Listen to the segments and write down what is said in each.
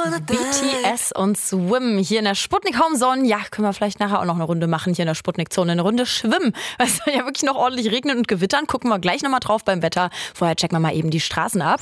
BTS und Swim hier in der Sputnik Homezone. Ja, können wir vielleicht nachher auch noch eine Runde machen hier in der Sputnik-Zone. Eine Runde schwimmen. Weil es soll ja wirklich noch ordentlich regnen und gewittern. Gucken wir gleich nochmal drauf beim Wetter. Vorher checken wir mal eben die Straßen ab.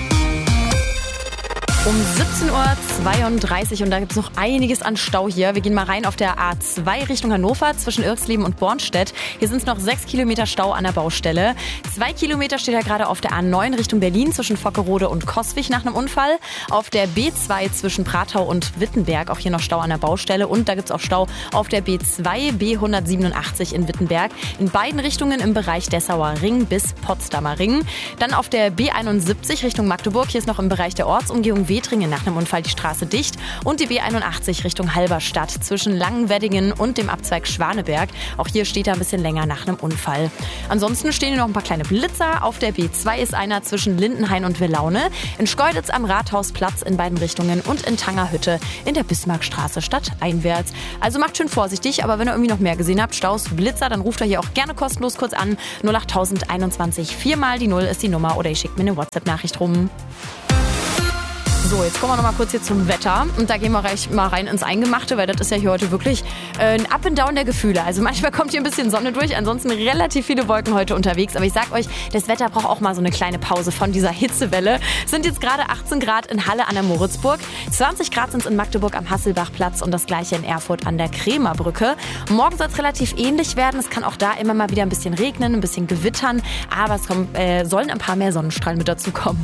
Um 17.32 Uhr und da gibt es noch einiges an Stau hier. Wir gehen mal rein auf der A2 Richtung Hannover zwischen Irxleben und Bornstedt. Hier sind es noch 6 Kilometer Stau an der Baustelle. 2 Kilometer steht da gerade auf der A9 Richtung Berlin zwischen Vockerode und Coswig nach einem Unfall. Auf der B2 zwischen Pratau und Wittenberg auch hier noch Stau an der Baustelle. Und da gibt es auch Stau auf der B2 B187 in Wittenberg. In beiden Richtungen im Bereich Dessauer Ring bis Potsdamer Ring. Dann auf der B71 Richtung Magdeburg. Hier ist noch im Bereich der Ortsumgehung Wetringen nach einem Unfall die Straße dicht und die B81 Richtung Halberstadt zwischen Langenweddingen und dem Abzweig Schwaneberg. Auch hier steht er ein bisschen länger nach einem Unfall. Ansonsten stehen hier noch ein paar kleine Blitzer. Auf der B2 ist einer zwischen Lindenhain und Willaune, in Schkeuditz am Rathausplatz in beiden Richtungen und in Tangerhütte in der Bismarckstraße stadteinwärts. Also macht schön vorsichtig, aber wenn ihr irgendwie noch mehr gesehen habt, Staus, Blitzer, dann ruft ihr hier auch gerne kostenlos kurz an. 08021 4 mal die 0 ist die Nummer oder ihr schickt mir eine WhatsApp-Nachricht rum. So, jetzt kommen wir noch mal kurz hier zum Wetter und da gehen wir gleich mal rein ins Eingemachte, weil das ist ja hier heute wirklich ein Up and Down der Gefühle. Also manchmal kommt hier ein bisschen Sonne durch, ansonsten relativ viele Wolken heute unterwegs. Aber ich sag euch, das Wetter braucht auch mal so eine kleine Pause von dieser Hitzewelle. Es sind jetzt gerade 18 Grad in Halle an der Moritzburg, 20 Grad sind es in Magdeburg am Hasselbachplatz und das gleiche in Erfurt an der Krämerbrücke. Morgen soll es relativ ähnlich werden. Es kann auch da immer mal wieder ein bisschen regnen, ein bisschen gewittern, aber es sollen ein paar mehr Sonnenstrahlen mit dazu kommen.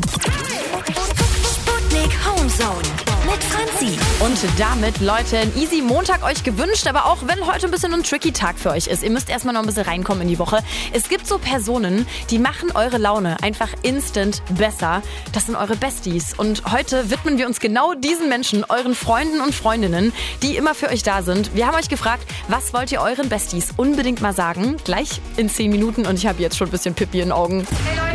Homezone mit Franzi. Und damit, Leute, ein easy Montag euch gewünscht, aber auch wenn heute ein bisschen ein tricky Tag für euch ist. Ihr müsst erstmal noch ein bisschen reinkommen in die Woche. Es gibt so Personen, die machen eure Laune einfach instant besser. Das sind eure Besties. Und heute widmen wir uns genau diesen Menschen, euren Freunden und Freundinnen, die immer für euch da sind. Wir haben euch gefragt, was wollt ihr euren Besties unbedingt mal sagen? Gleich in 10 Minuten und ich habe jetzt schon ein bisschen Pipi in den Augen.